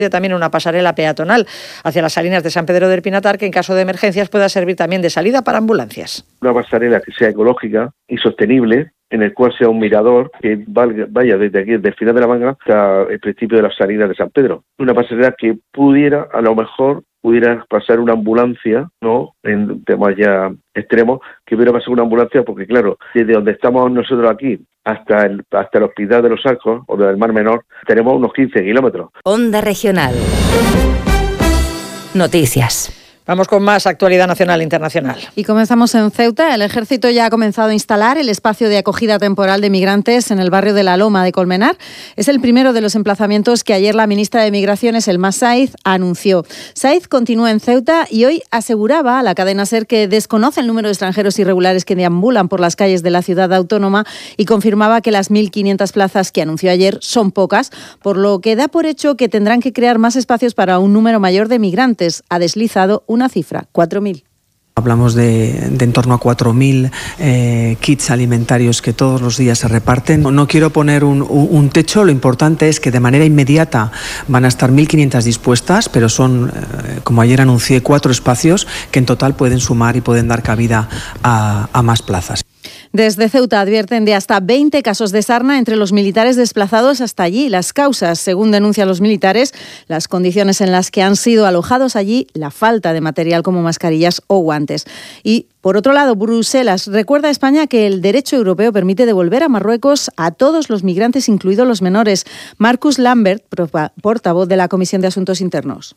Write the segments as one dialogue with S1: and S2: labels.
S1: también una pasarela peatonal hacia las Salinas de San Pedro del Pinatar, que en caso de emergencias pueda servir también de salida para ambulancias.
S2: Una pasarela que sea ecológica y sostenible, en el cual sea un mirador que vaya desde aquí, desde el final de la Manga hasta el principio de las Salinas de San Pedro. Una pasarela que pudiera, a lo mejor, pasar una ambulancia, ¿no?, en temas ya extremos, que pudiera pasar una ambulancia, porque claro, desde donde estamos nosotros aquí hasta el Hospital de los Arcos o del Mar Menor, tenemos unos 15 kilómetros.
S3: Onda Regional. Noticias.
S1: Vamos con más actualidad nacional e internacional.
S4: Y comenzamos en Ceuta. El Ejército ya ha comenzado a instalar el espacio de acogida temporal de migrantes en el barrio de La Loma de Colmenar. Es el primero de los emplazamientos que ayer la ministra de Migraciones, Elma Saiz, anunció. Saiz continúa en Ceuta y hoy aseguraba a la cadena SER que desconoce el número de extranjeros irregulares que deambulan por las calles de la ciudad autónoma y confirmaba que las 1.500 plazas que anunció ayer son pocas, por lo que da por hecho que tendrán que crear más espacios para un número mayor de migrantes. Ha deslizado una cifra, 4.000.
S5: Hablamos de en torno a 4.000 kits alimentarios que todos los días se reparten. No quiero poner un techo, lo importante es que de manera inmediata van a estar 1.500 dispuestas, pero son, como ayer anuncié, 4 espacios que en total pueden sumar y pueden dar cabida a más plazas.
S4: Desde Ceuta advierten de hasta 20 casos de sarna entre los militares desplazados hasta allí. Las causas, según denuncian los militares, las condiciones en las que han sido alojados allí, la falta de material como mascarillas o guantes. Y, por otro lado, Bruselas recuerda a España que el derecho europeo permite devolver a Marruecos a todos los migrantes, incluidos los menores. Marcus Lambert, portavoz de la Comisión de Asuntos Internos.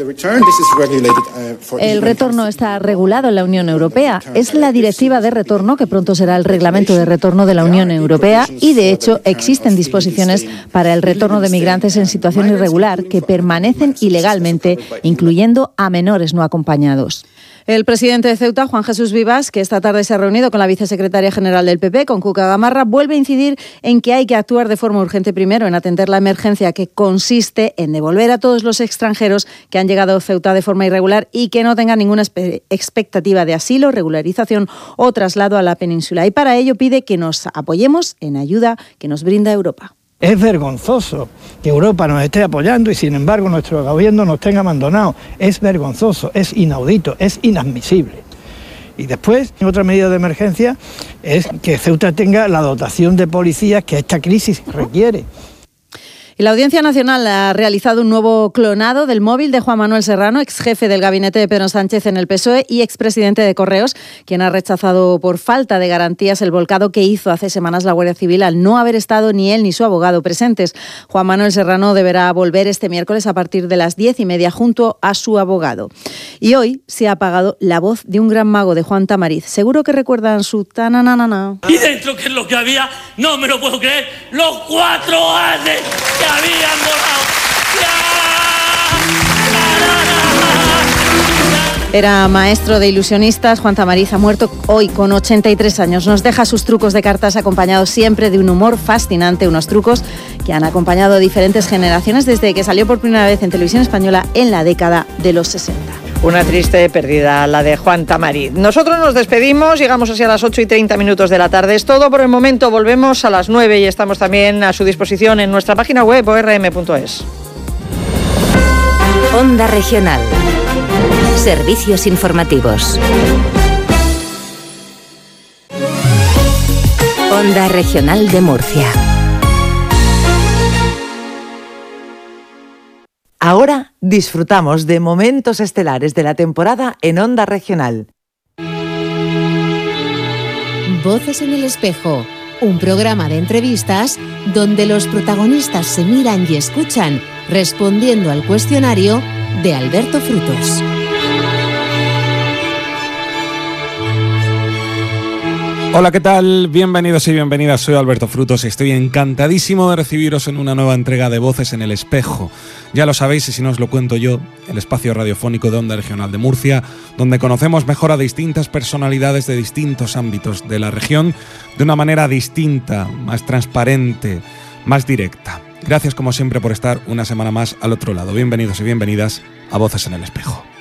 S6: El retorno está regulado en la Unión Europea. Es la directiva de retorno, que pronto será el reglamento de retorno de la Unión Europea, y de hecho existen disposiciones para el retorno de migrantes en situación irregular que permanecen ilegalmente, incluyendo a menores no acompañados.
S4: El presidente de Ceuta, Juan Jesús Vivas, que esta tarde se ha reunido con la vicesecretaria general del PP, con Cuca Gamarra, vuelve a incidir en que hay que actuar de forma urgente primero en atender la emergencia, que consiste en devolver a todos los extranjeros que han llegado a Ceuta de forma irregular y que no tengan ninguna expectativa de asilo, regularización o traslado a la península. Y para ello pide que nos apoyemos en ayuda que nos brinda Europa.
S7: Es vergonzoso que Europa nos esté apoyando y, sin embargo, nuestro gobierno nos tenga abandonados. Es vergonzoso, es inaudito, es inadmisible. Y después, otra medida de emergencia es que Ceuta tenga la dotación de policías que esta crisis requiere.
S4: Y la Audiencia Nacional ha realizado un nuevo clonado del móvil de Juan Manuel Serrano, exjefe del gabinete de Pedro Sánchez en el PSOE y expresidente de Correos, quien ha rechazado por falta de garantías el volcado que hizo hace semanas la Guardia Civil al no haber estado ni él ni su abogado presentes. Juan Manuel Serrano deberá volver este miércoles a partir de las 10:30 junto a su abogado. Y hoy se ha apagado la voz de un gran mago, de Juan Tamariz. Seguro que recuerdan su tananana.
S8: ¿Y dentro qué es lo que había? No me lo puedo creer. ¡Los 4 ases que habían volado!
S4: Era maestro de ilusionistas. Juan Tamariz ha muerto hoy con 83 años. Nos deja sus trucos de cartas acompañados siempre de un humor fascinante, unos trucos que han acompañado a diferentes generaciones desde que salió por primera vez en televisión española en la década de los 60.
S1: Una triste pérdida, la de Juan Tamariz. Nosotros nos despedimos, llegamos así a las 8:30 de la tarde. Es todo por el momento, volvemos a las 9 y estamos también a su disposición en nuestra página web orm.es.
S3: Onda Regional. Servicios informativos. Onda Regional de Murcia.
S9: Ahora disfrutamos de momentos estelares de la temporada en Onda Regional.
S10: Voces en el espejo, un programa de entrevistas donde los protagonistas se miran y escuchan respondiendo al cuestionario de Alberto Frutos.
S11: Hola, ¿qué tal? Bienvenidos y bienvenidas, soy Alberto Frutos y estoy encantadísimo de recibiros en una nueva entrega de Voces en el Espejo. Ya lo sabéis, y si no os lo cuento yo, el espacio radiofónico de Onda Regional de Murcia, donde conocemos mejor a distintas personalidades de distintos ámbitos de la región, de una manera distinta, más transparente, más directa. Gracias como siempre por estar una semana más al otro lado. Bienvenidos y bienvenidas a Voces en el Espejo.